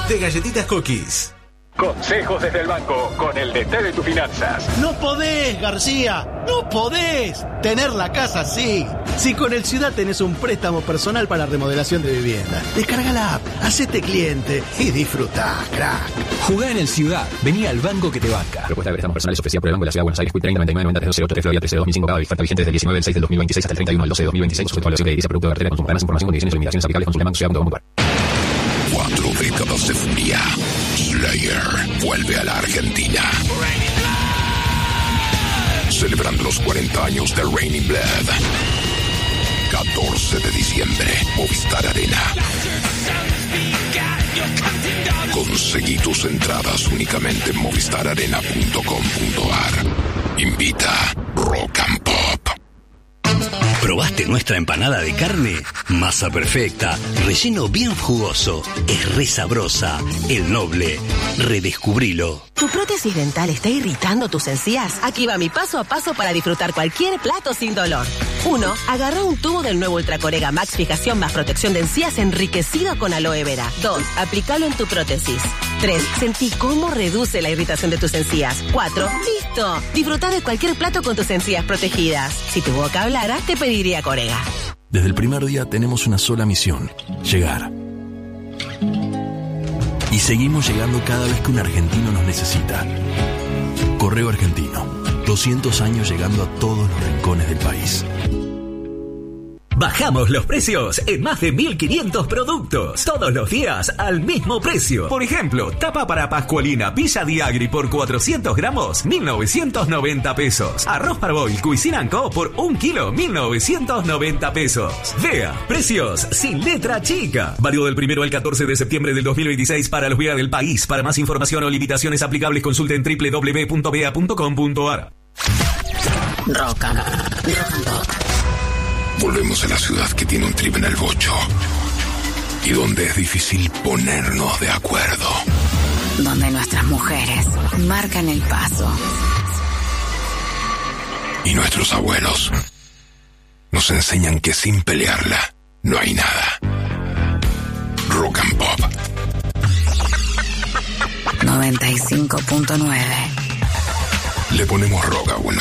de Galletitas Cookies. Consejos desde el banco con el DT de tus finanzas. No podés, García, no podés tener la casa así. Si con el Ciudad tenés un préstamo personal para remodelación de vivienda, descarga la app, hacete cliente y disfrutá, crack. Jugá en el Ciudad, vení al banco que te banca. Propuesta de préstamos personales ofrecida por el Banco de la Ciudad de Buenos Aires, 30 99 90 308 Florida 13 2005, cada oferta vigente desde el 19 del 6 del 2026 hasta el 31 del 12 de 2026, sujeto a evaluación crediticia, producto de cartera de consumo. Para más información, condiciones y limitaciones aplicables, consulta banco.ciudad.com.ar. 4 décadas de furia. Slayer vuelve a la Argentina. Celebrando los 40 años de Raining Blood. 14 de diciembre, Movistar Arena. Conseguí tus entradas únicamente en movistararena.com.ar. Invita Rock and Pop. ¿Probaste nuestra empanada de carne? Masa perfecta, relleno bien jugoso, es re sabrosa. El Noble, redescubrilo. ¿Tu prótesis dental está irritando tus encías? Aquí va mi paso a paso para disfrutar cualquier plato sin dolor. 1. Agarra un tubo del nuevo Ultracorega Max Fijación más protección de encías enriquecido con aloe vera. 2. Aplícalo en tu prótesis. 3. Sentí cómo reduce la irritación de tus encías. 4. ¡Listo! Disfruta de cualquier plato con tus encías protegidas. Si tu boca hablara, te pediría Corega. Desde el primer día tenemos una sola misión: llegar. Y seguimos llegando cada vez que un argentino nos necesita. Correo Argentino, 200 años llegando a todos los rincones del país. Bajamos los precios en más de 1.500 productos. Todos los días al mismo precio. Por ejemplo, tapa para Pascualina Villa Diagri por 400 gramos, 1.990 pesos. Arroz Parboil Cuisine & Co por 1 kilo, 1.990 pesos. Vea, precios sin letra chica. Válido del 1 al 14 de septiembre del 2026 para los VEA del país. Para más información o limitaciones aplicables, consulten www.vea.com.ar. Rock and Pop. Volvemos a la ciudad que tiene un trip en el bocho y donde es difícil ponernos de acuerdo. Donde nuestras mujeres marcan el paso. Y nuestros abuelos nos enseñan que sin pelearla no hay nada. Rock and Pop 95.9. Le ponemos rock a Buenos